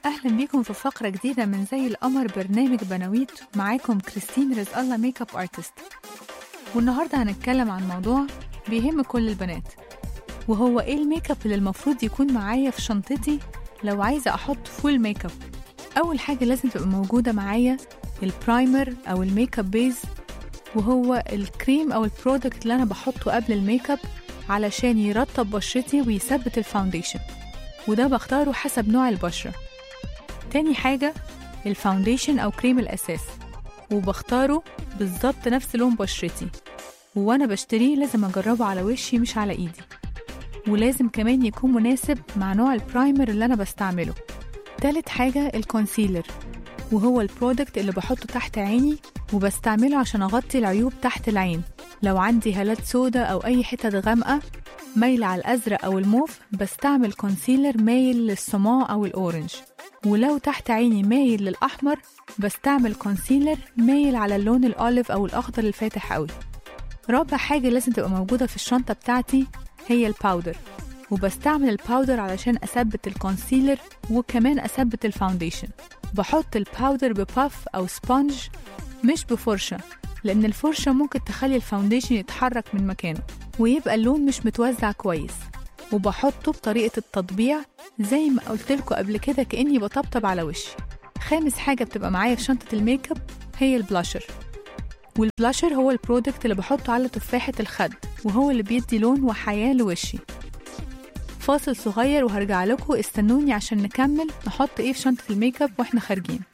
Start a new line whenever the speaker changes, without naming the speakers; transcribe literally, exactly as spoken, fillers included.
أهلا بيكم في فقرة جديدة من زي القمر برنامج بناويت. معاكم كريستين رزق الله ميك اب ارتست، والنهاردة هنتكلم عن موضوع بيهم كل البنات، وهو ايه الميك اب اللي المفروض يكون معايا في شنطتي لو عايزة أحط فول ميك اب. أول حاجة لازم تبقى موجودة معايا البرايمر أو الميك اب بيز، وهو الكريم أو البرودكت اللي أنا بحطه قبل الميك اب علشان يرطب بشرتي ويثبت الفاونديشن، وده بختاره حسب نوع البشرة. تاني حاجة الفاونديشن أو كريم الأساس، وبختاره بالظبط نفس لون بشرتي، وأنا بشتريه لازم أجربه على وشي مش على إيدي، ولازم كمان يكون مناسب مع نوع البرايمر اللي أنا بستعمله. تالت حاجة الكونسيلر، وهو البرودكت اللي بحطه تحت عيني وبستعمله عشان أغطي العيوب تحت العين. لو عندي هالات سودة أو أي حتة غامقة مايلة على الأزرق أو الموف بستعمل كونسيلر مايل للصماء أو الأورنج، ولو تحت عيني مايل للأحمر بستعمل كونسيلر مايل على اللون الأوليف أو الأخضر الفاتح قوي. رابع حاجة لازم تبقى موجودة في الشنطة بتاعتي هي الباودر، وبستعمل الباودر علشان أثبت الكونسيلر وكمان أثبت الفاونديشن. بحط الباودر بباف أو سبونج مش بفرشة، لأن الفرشة ممكن تخلي الفاونديشن يتحرك من مكانه ويبقى اللون مش متوزع كويس، وبحطه بطريقة التطبيع زي ما قلتلكوا قبل كده كأني بطبطب على وشي. خامس حاجة بتبقى معايا في شنطة الميك اب هي البلاشر، والبلاشر هو البرودكت اللي بحطه على تفاحة الخد، وهو اللي بيدي لون وحياة لوشي. فاصل صغير وهرجع لكم، استنوني عشان نكمل نحط ايه في شنطة الميك اب واحنا خارجين.